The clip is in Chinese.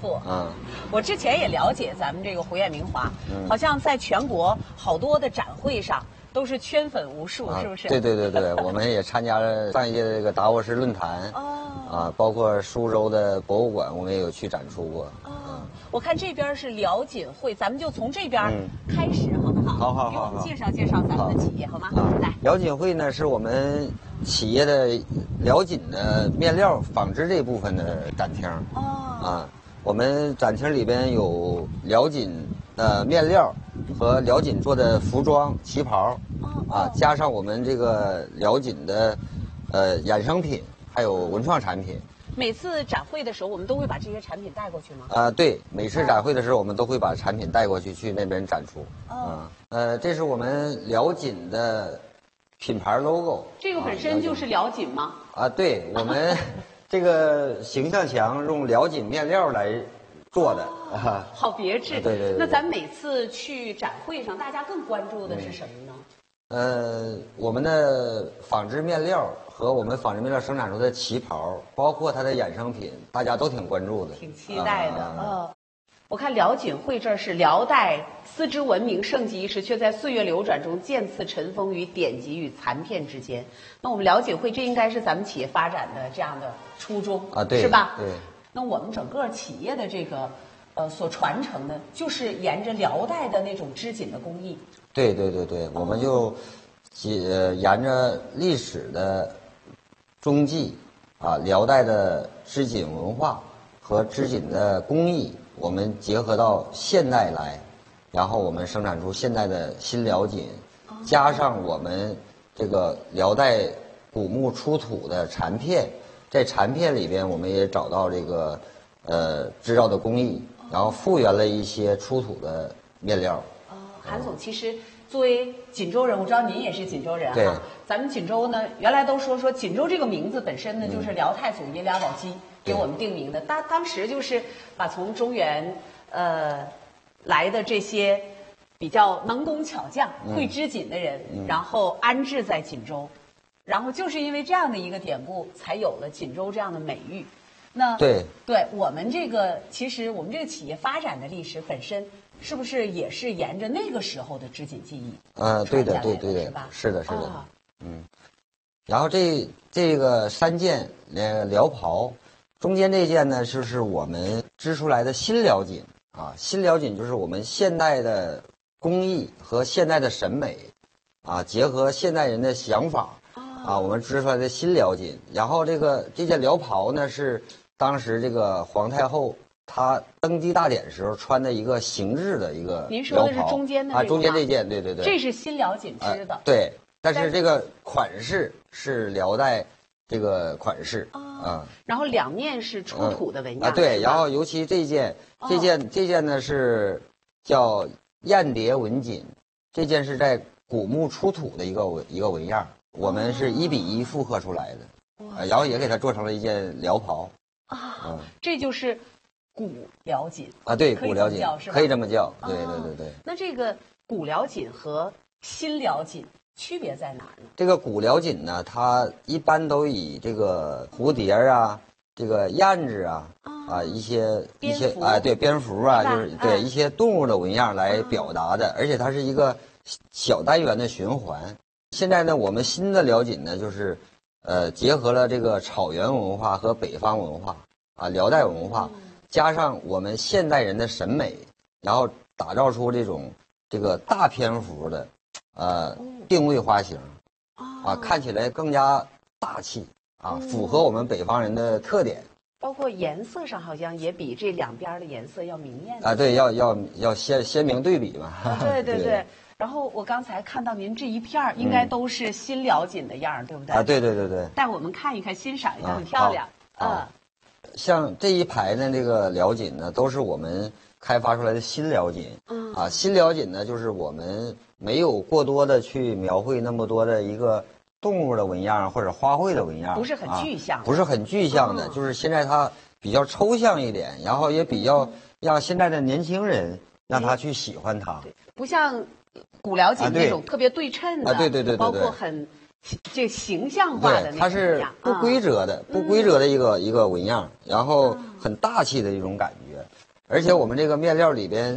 富。我之前也了解咱们这个胡彦明华，好像在全国好多的展会上都是圈粉无数，是不是？ 对，我们也参加了上一届的这个达沃斯论坛。包括苏州的博物馆，我们也有去展出过。 我看这边是辽锦会，咱们就从这边开始，好不好？ 好。 给我们介绍介绍咱们的企业，好吗？来， 辽锦会呢是我们企业的辽锦的面料纺织这部分的展厅。我们展厅里边有辽锦的面料和辽锦做的服装、旗袍，加上我们这个辽锦的衍生品，还有文创产品。 每次展会的时候，我们都会把这些产品带过去吗？ 对，每次展会的时候，我们都会把产品带过去，去那边展出。这是我们辽锦的品牌 logo。 这个本身就是辽锦吗？ 对，我们这个形象墙用辽锦面料来做的。 好别致。 对。 那咱每次去展会上，大家更关注的是什么呢？ 我们的纺织面料和我们纺织面料生产出的旗袍，包括它的衍生品，大家都挺关注的， 挺期待的。我看辽锦会这儿是辽代丝织文明盛极一时，却在岁月流转中渐次尘封于典籍与残片之间。那我们辽锦会，这应该是咱们企业发展的这样的初衷对， 是吧？ 对。 那我们整个企业的这个所传承的，就是沿着辽代的那种织锦的工艺。 对，我们就沿着历史的踪迹辽代的织锦文化和织锦的工艺，我们结合到现代来，然后我们生产出现代的新辽锦，加上我们这个辽代古木出土的残片，在残片里边我们也找到这个制造的工艺，然后复原了一些出土的面料。 韩总，其实作为锦州人，我知道您也是锦州人哈。 对。 咱们锦州呢，原来都说锦州这个名字本身呢，就是辽太祖爷廖宝基给我们定名的。当时就是把从中原来的这些比较能工巧匠、会织锦的人，然后安置在锦州，然后就是因为这样的一个典故，才有了锦州这样的美誉。那对我们这个其实我们这个企业发展的历史本身。是不是也是沿着那个时候的织锦技艺？ 对的， 是吧？ 是的。然后这个3件辽袍，中间这件呢，就是我们织出来的新辽锦新辽锦就是我们现代的工艺和现代的审美结合现代人的想法我们织出来的新辽锦。然后这件辽袍呢，是当时这个皇太后。他登基大典时候穿的一个形制的一个您说的是中间的中间这件，对。 这是新辽锦织的， 对。但是这个款式是辽代这个款式然后两面是出土的纹样对。然后尤其这件呢是叫燕蝶纹锦，这件是在古墓出土的一个纹样，我们是1比1复刻出来的然后也给它做成了一件辽袍这就是。古辽锦对，古辽锦可以这么叫，对。 那这个古辽锦和新辽锦区别在哪儿呢？ 这个古辽锦呢，它一般都以这个蝴蝶这个燕子一些蝙蝠就是一些动物的纹样来表达的，而且它是一个小单元的循环。现在呢，我们新的辽锦呢，就是结合了这个草原文化和北方文化辽代文化。加上我们现代人的审美，然后打造出这个大篇幅的定位花型看起来更加大气符合我们北方人的特点。 包括颜色上好像也比这两边的颜色要明艳对，要鲜明对比嘛。 对。然后我刚才看到您这一片应该都是新辽锦的样，对不对？ 对。 带我们看一看，欣赏一下，很漂亮像这一排呢，这个辽锦呢，都是我们开发出来的新辽锦。新辽锦呢，就是我们没有过多的去描绘那么多的一个动物的纹样或者花卉的纹样， 不是很具象， 不是很具象的，就是现在它比较抽象一点，然后也比较让现在的年轻人让他去喜欢它， 不像古辽锦那种特别对称的， 对， 包括很。这形象化的那种它是不规则的一个纹样，然后很大气的一种感觉。 的。而且我们这个面料里边